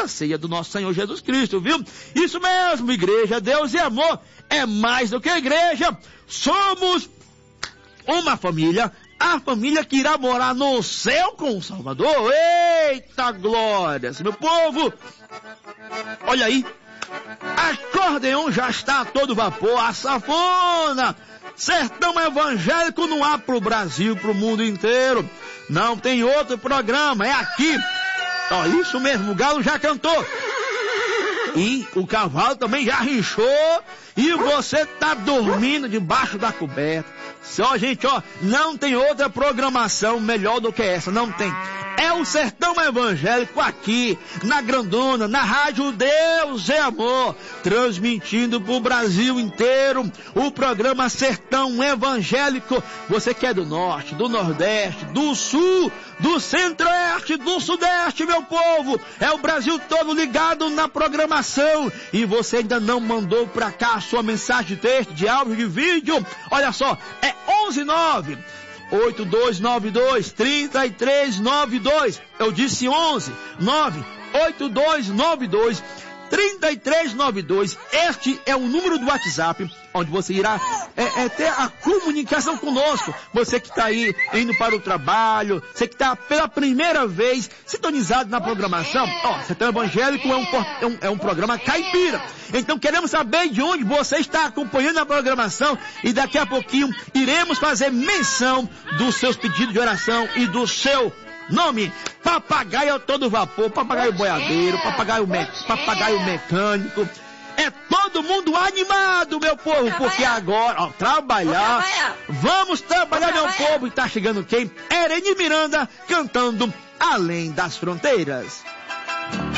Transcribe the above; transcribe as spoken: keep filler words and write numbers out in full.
Santa Ceia do nosso Senhor Jesus Cristo, viu? Isso mesmo, igreja, Deus e amor é mais do que igreja. Somos uma família, a família que irá morar no céu com o Salvador. Eita glória, meu povo! Olha aí, acordeon já está a todo vapor, a sanfona, sertão evangélico no ar pro Brasil, pro mundo inteiro. Não tem outro programa, é aqui. Ó, isso mesmo, o galo já cantou. E o cavalo também já rinchou. E você tá dormindo debaixo da coberta. Só, gente, ó, não tem outra programação melhor do que essa, não tem. É o Sertão Evangélico aqui, na Grandona, na Rádio Deus é Amor, transmitindo pro Brasil inteiro o programa Sertão Evangélico. Você que é do Norte, do Nordeste, do Sul, do Centro-Oeste, do Sudeste, meu povo, é o Brasil todo ligado na programação. E você ainda não mandou pra cá a sua mensagem de texto, de áudio, de vídeo? Olha só, é onze nove oito dois nove dois três três nove dois. Eu disse onze nove oito dois nove dois três três nove dois. Este é o número do WhatsApp, onde você irá é, é, ter a comunicação conosco. Você que está aí indo para o trabalho, você que está pela primeira vez sintonizado na programação. Ó, Sertão Evangélico é um, é, um, é um programa caipira. Então queremos saber de onde você está acompanhando a programação e daqui a pouquinho iremos fazer menção dos seus pedidos de oração e do seu nome. Papagaio a todo vapor, papagaio boiadeiro, papagaio, me, papagaio mecânico. É todo mundo animado, meu povo, porque agora, ó, trabalhar, vamos trabalhar, meu povo. E tá chegando quem? Ereni Miranda, cantando Além das Fronteiras.